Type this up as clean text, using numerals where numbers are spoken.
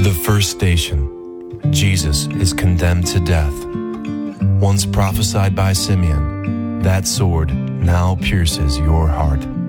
The first station. Jesus is condemned to death. Once prophesied by Simeon, that sword now pierces your heart.